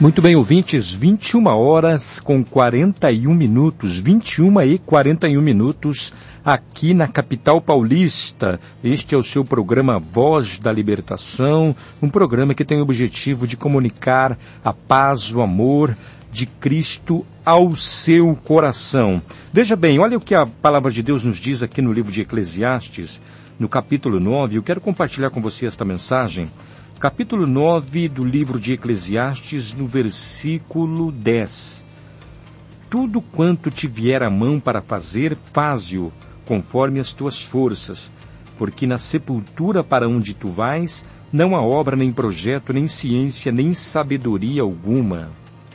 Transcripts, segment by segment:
Muito bem, ouvintes, 21 horas com 41 minutos, 21 e 41 minutos, aqui na capital paulista. Este é o seu programa Voz da Libertação, um programa que tem o objetivo de comunicar a paz, o amor de Cristo ao seu coração. Veja bem, olha o que a palavra de Deus nos diz aqui no livro de Eclesiastes, no capítulo 9. Eu quero compartilhar com você esta mensagem. Capítulo 9 do livro de Eclesiastes, no versículo 10. Tudo quanto te vier à mão para fazer, faze-o, conforme as tuas forças, porque na sepultura para onde tu vais, não há obra, nem projeto, nem ciência, nem sabedoria alguma.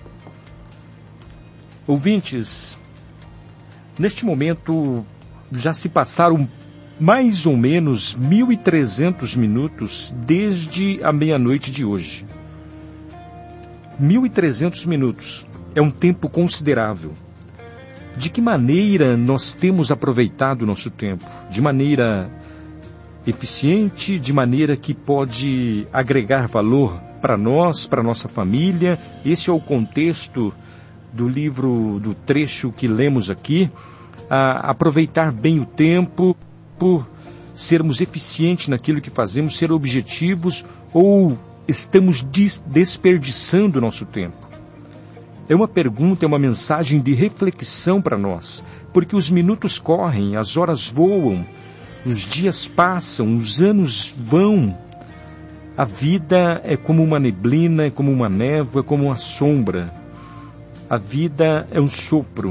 Ouvintes, neste momento já se passaram mais ou menos 1.300 minutos desde a meia-noite de hoje. 1.300 minutos é um tempo considerável. De que maneira nós temos aproveitado o nosso tempo? De maneira eficiente, de maneira que pode agregar valor para nós, para nossa família? Esse é o contexto do livro, do trecho que lemos aqui. Aproveitar bem o tempo, por sermos eficientes naquilo que fazemos, ser objetivos, ou estamos desperdiçando o nosso tempo? É uma pergunta, é uma mensagem de reflexão para nós, porque os minutos correm, as horas voam, os dias passam, os anos vão. A vida é como uma neblina, é como uma névoa, é como uma sombra. A vida é um sopro.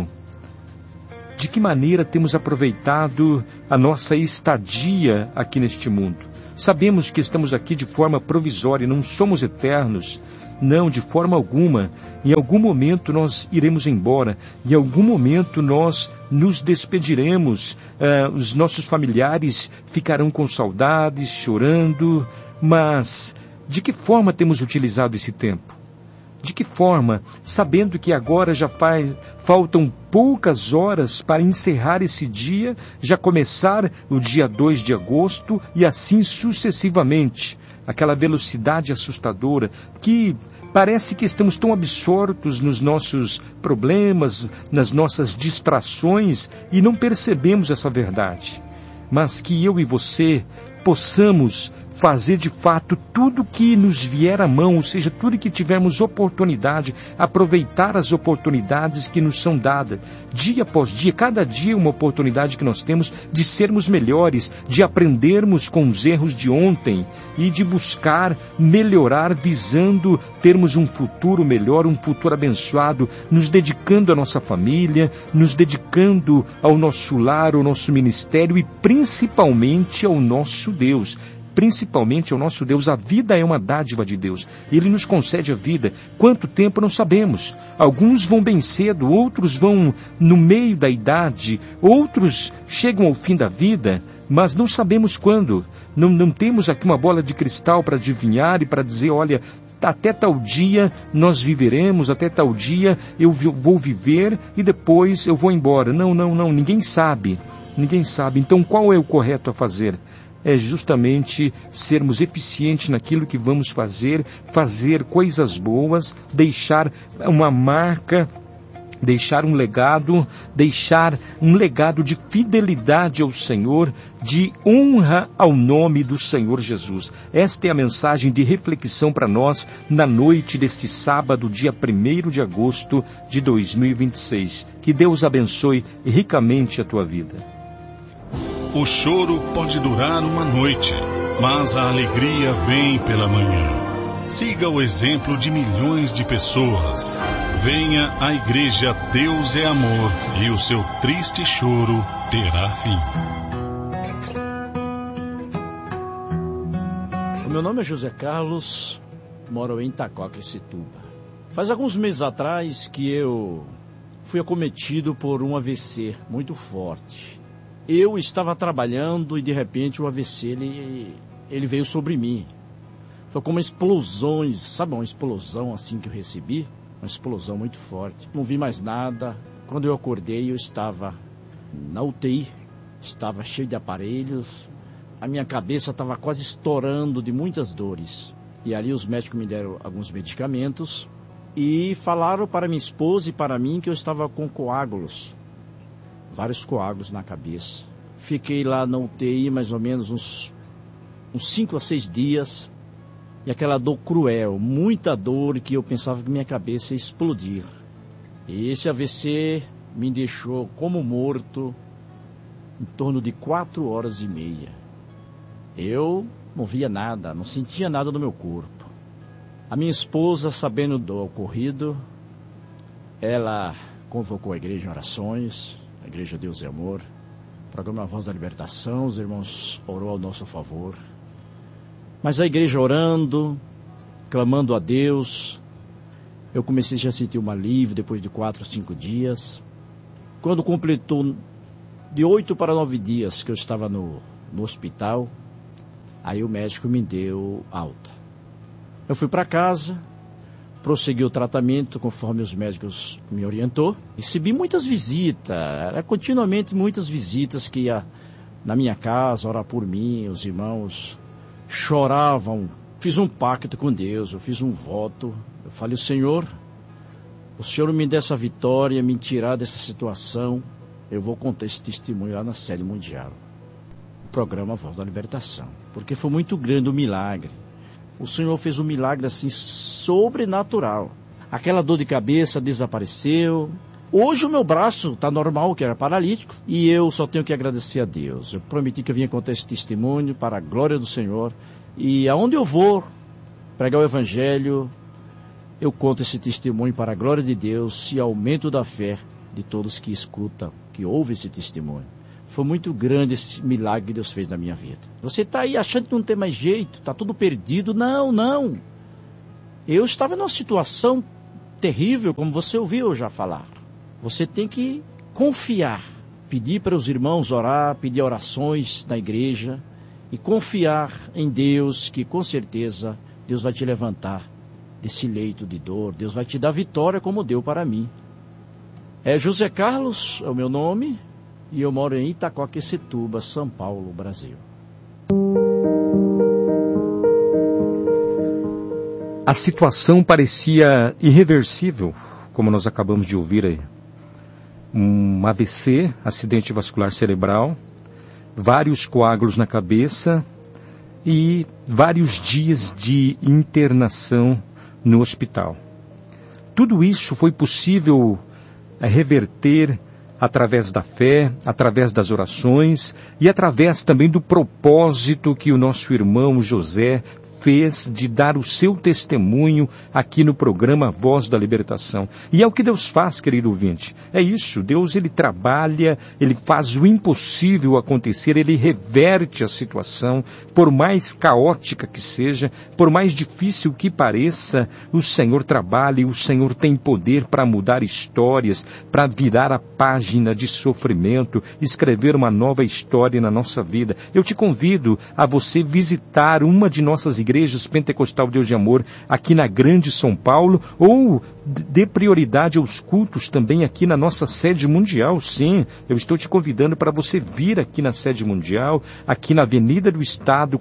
De que maneira temos aproveitado a nossa estadia aqui neste mundo? Sabemos que estamos aqui de forma provisória, não somos eternos. Não, de forma alguma. Em algum momento nós iremos embora. Em algum momento nós nos despediremos. Os nossos familiares ficarão com saudades, chorando. Mas de que forma temos utilizado esse tempo? De que forma, sabendo que agora já faltam poucas horas para encerrar esse dia, já começar o dia 2 de agosto e assim sucessivamente, aquela velocidade assustadora que parece que estamos tão absortos nos nossos problemas, nas nossas distrações e não percebemos essa verdade. Mas que eu e você possamos fazer de fato tudo que nos vier à mão, ou seja, tudo que tivermos oportunidade, aproveitar as oportunidades que nos são dadas, dia após dia, cada dia uma oportunidade que nós temos de sermos melhores, de aprendermos com os erros de ontem e de buscar melhorar, visando termos um futuro melhor, um futuro abençoado, nos dedicando à nossa família, nos dedicando ao nosso lar, ao nosso ministério e principalmente ao nosso Deus. Principalmente ao nosso Deus. A vida é uma dádiva de Deus. Ele nos concede a vida. Quanto tempo não sabemos. Alguns vão bem cedo, outros vão no meio da idade, outros chegam ao fim da vida, mas não sabemos quando. Não temos aqui uma bola de cristal para adivinhar e para dizer, olha, até tal dia nós viveremos, até tal dia eu vou viver e depois eu vou embora. Não, ninguém sabe. Ninguém sabe. Então qual é o correto a fazer? É justamente sermos eficientes naquilo que vamos fazer coisas boas, deixar uma marca, deixar um legado de fidelidade ao Senhor, de honra ao nome do Senhor Jesus. Esta é a mensagem de reflexão para nós na noite deste sábado, dia 1º de agosto de 2026. Que Deus abençoe ricamente a tua vida. O choro pode durar uma noite, mas a alegria vem pela manhã. Siga o exemplo de milhões de pessoas. Venha à igreja Deus é Amor e o seu triste choro terá fim. O meu nome é José Carlos, moro em Itaquaquecetuba. Faz alguns meses atrás que eu fui acometido por um AVC muito forte. Eu estava trabalhando e de repente o AVC ele veio sobre mim. Foi como explosões, sabe, uma explosão assim que eu recebi? Uma explosão muito forte. Não vi mais nada. Quando eu acordei eu estava na UTI, estava cheio de aparelhos. A minha cabeça estava quase estourando de muitas dores. E ali os médicos me deram alguns medicamentos E falaram para minha esposa e para mim que eu estava com coágulos, vários coágulos na cabeça. Fiquei lá na UTI mais ou menos uns 5 a 6 dias, e aquela dor cruel, muita dor, que eu pensava que minha cabeça ia explodir. E esse AVC me deixou como morto em torno de 4 horas e meia. Eu não via nada, não sentia nada no meu corpo. A minha esposa, sabendo do ocorrido, ela convocou a igreja em orações, a igreja Deus é Amor, programa Voz da Libertação, os irmãos orou ao nosso favor. Mas a igreja orando, clamando a Deus, eu comecei já a sentir um alívio depois de 4 ou 5 dias. Quando completou de 8 para 9 dias que eu estava no hospital, aí o médico me deu alta. Eu fui para casa, prossegui o tratamento conforme os médicos me orientou. Recebi muitas visitas, era continuamente muitas visitas que ia na minha casa orar por mim, os irmãos choravam. Fiz um pacto com Deus, eu fiz um voto. Eu falei, o Senhor me dê essa vitória, me tirar dessa situação. Eu vou contar esse testemunho lá na sede mundial, o programa Voz da Libertação, porque foi muito grande o milagre. O Senhor fez um milagre assim sobrenatural. Aquela dor de cabeça desapareceu. Hoje o meu braço está normal, que era paralítico, e eu só tenho que agradecer a Deus. Eu prometi que eu vinha contar esse testemunho para a glória do Senhor, e aonde eu vou pregar o Evangelho, eu conto esse testemunho para a glória de Deus e aumento da fé de todos que escutam, que ouvem esse testemunho. Foi muito grande esse milagre que Deus fez na minha vida. Você está aí achando que não tem mais jeito, está tudo perdido. Não, não. Eu estava numa situação terrível, como você ouviu já falar. Você tem que confiar, pedir para os irmãos orar, pedir orações na igreja e confiar em Deus, que com certeza Deus vai te levantar desse leito de dor. Deus vai te dar vitória como deu para mim. José Carlos é o meu nome e eu moro em Itaquaquecetuba, São Paulo, Brasil. A situação parecia irreversível, como nós acabamos de ouvir aí. Um AVC, acidente vascular cerebral, vários coágulos na cabeça e vários dias de internação no hospital. Tudo isso foi possível reverter através da fé, através das orações e através também do propósito que o nosso irmão José fez de dar o seu testemunho aqui no programa Voz da Libertação. E é o que Deus faz, querido ouvinte. É isso, Deus ele trabalha, ele faz o impossível acontecer, ele reverte a situação, por mais caótica que seja, por mais difícil que pareça, o Senhor trabalha e o Senhor tem poder para mudar histórias, para virar a página de sofrimento, escrever uma nova história na nossa vida. Eu te convido a você visitar uma de nossas igrejas Pentecostal Deus de Amor aqui na Grande São Paulo, ou dê prioridade aos cultos também aqui na nossa sede mundial. Sim, eu estou te convidando para você vir aqui na sede mundial, aqui na Avenida do Estado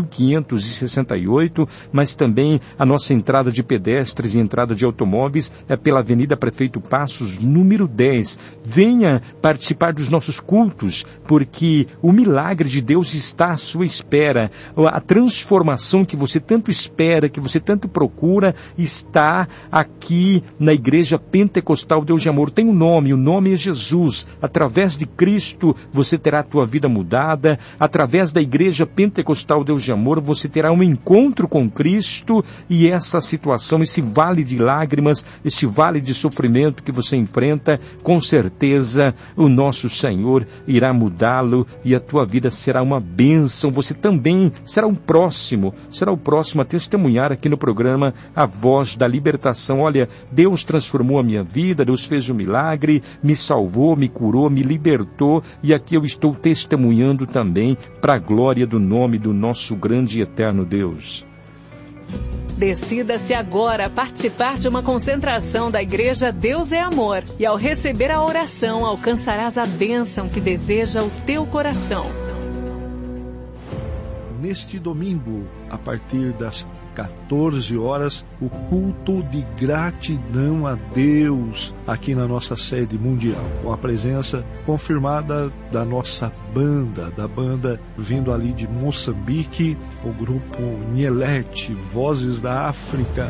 4568, mas também a nossa entrada de pedestres e entrada de automóveis é pela Avenida Prefeito Passos, número 10. Venha participar dos nossos cultos, porque o milagre de Deus está à sua espera. A transformação que você tanto espera, que você tanto procura, está aqui na Igreja Pentecostal Deus de Amor. Tem um nome, o nome é Jesus. Através de Cristo você terá a tua vida mudada. Através da Igreja Pentecostal Deus de Amor você terá um encontro com Cristo, e essa situação, esse vale de lágrimas, este vale de sofrimento que você enfrenta, com certeza o nosso Senhor irá mudá-lo e a tua vida será uma bênção. Você também será o próximo a testemunhar aqui no programa A Voz da Libertação. Olha, Deus transformou a minha vida, Deus fez um milagre, me salvou, me curou, me libertou, e aqui eu estou testemunhando também para a glória do nome do nosso grande e eterno Deus. Decida-se agora a participar de uma concentração da Igreja Deus é Amor, e ao receber a oração alcançarás a bênção que deseja o teu coração. Neste domingo, a partir das 14 horas, o culto de gratidão a Deus aqui na nossa sede mundial, com a presença confirmada da nossa banda, vindo ali de Moçambique, o grupo Nielete, Vozes da África.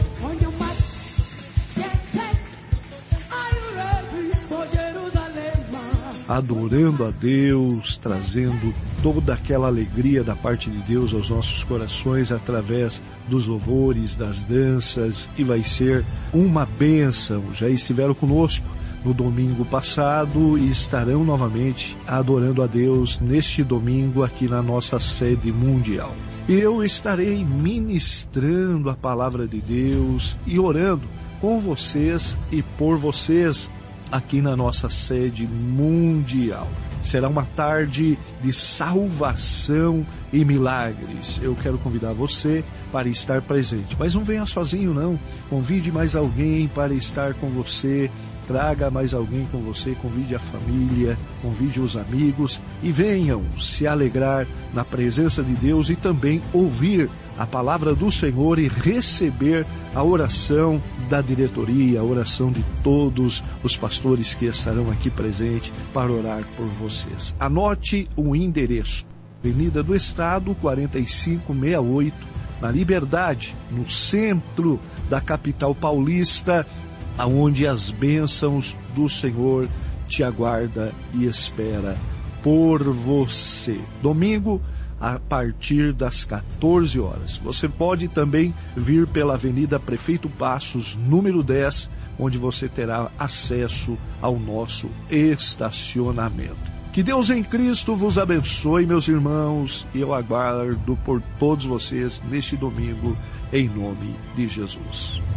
Adorando a Deus, trazendo toda aquela alegria da parte de Deus aos nossos corações através dos louvores, das danças, e vai ser uma bênção. Já estiveram conosco no domingo passado e estarão novamente adorando a Deus neste domingo aqui na nossa sede mundial. Eu estarei ministrando a palavra de Deus e orando com vocês e por vocês aqui na nossa sede mundial. Será uma tarde de salvação e milagres. Eu quero convidar você para estar presente. Mas não venha sozinho, não. Convide mais alguém para estar com você. Traga mais alguém com você, convide a família, convide os amigos e venham se alegrar na presença de Deus e também ouvir a palavra do Senhor e receber a oração da diretoria, a oração de todos os pastores que estarão aqui presentes para orar por vocês. Anote o endereço: Avenida do Estado, 4568, na Liberdade, no centro da capital paulista, aonde as bênçãos do Senhor te aguarda e espera por você. Domingo, a partir das 14 horas. Você pode também vir pela Avenida Prefeito Passos, número 10, onde você terá acesso ao nosso estacionamento. Que Deus em Cristo vos abençoe, meus irmãos, e eu aguardo por todos vocês neste domingo, em nome de Jesus.